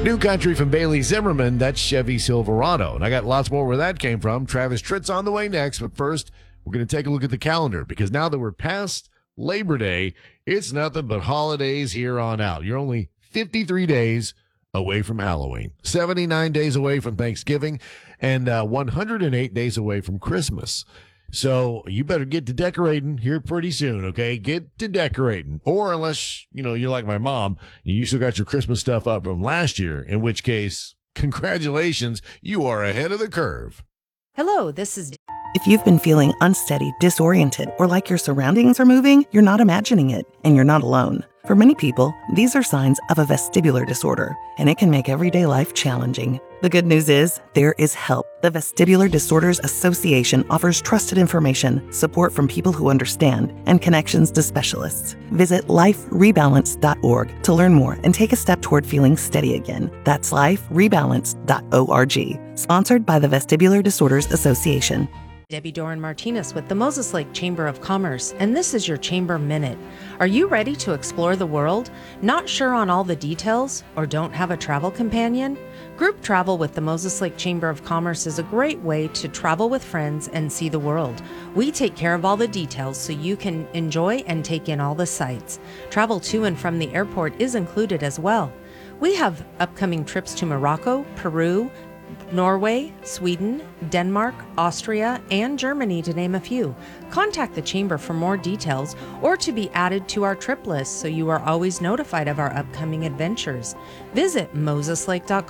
New Country from Bailey Zimmerman, that's Chevy Silverado. And I got lots more where that came from. Travis Tritt's on the way next, but first, we're going to take a look at the calendar because now that we're past Labor Day, it's nothing but holidays here on out. You're only 53 days away from Halloween, 79 days away from Thanksgiving, and 108 days away from Christmas. So you better get to decorating here pretty soon, okay? Get to decorating. Or unless, you're like my mom, you still got your Christmas stuff up from last year, in which case, congratulations, you are ahead of the curve. Hello, this is... If you've been feeling unsteady, disoriented, or like your surroundings are moving, you're not imagining it, and you're not alone. For many people, these are signs of a vestibular disorder, and it can make everyday life challenging. The good news is, there is help. The Vestibular Disorders Association offers trusted information, support from people who understand, and connections to specialists. Visit liferebalance.org to learn more and take a step toward feeling steady again. That's liferebalance.org. Sponsored by the Vestibular Disorders Association. Debbie Doran Martinez with the Moses Lake Chamber of Commerce, and this is your Chamber Minute. Are you ready to explore the world? Not sure on all the details, or don't have a travel companion? Group travel with the Moses Lake Chamber of Commerce is a great way to travel with friends and see the world. We take care of all the details so you can enjoy and take in all the sights. Travel to and from the airport is included as well. We have upcoming trips to Morocco, Peru, Norway, Sweden, Denmark, Austria, and Germany, to name a few. Contact the Chamber for more details or to be added to our trip list so you are always notified of our upcoming adventures. Visit moseslake.com